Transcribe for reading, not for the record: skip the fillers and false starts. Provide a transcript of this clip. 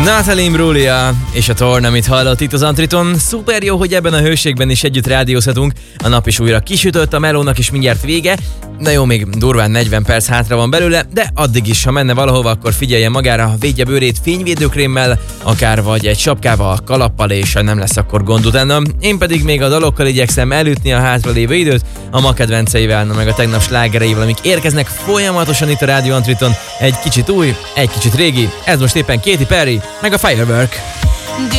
Natalie Imbruglia és a Torn, amit hallott itt az Antriton. Szuper jó, hogy ebben a hőségben is együtt rádiózhatunk. A nap is újra kisütött, a melónak is mindjárt vége. Na jó, még durván 40 perc hátra van belőle, de addig is, ha menne valahova, akkor figyelje magára, védje bőrét fényvédőkrémmel, akár vagy egy sapkával, kalappal, és nem lesz akkor gond utána. Én pedig még a dalokkal igyekszem elütni a hátralévő időt, a ma kedvenceivel, meg a tegnap slágereivel, amik érkeznek folyamatosan itt a Rádió Antriton. Egy kicsit új, egy kicsit régi, ez most éppen Katy Perry, meg a Firework.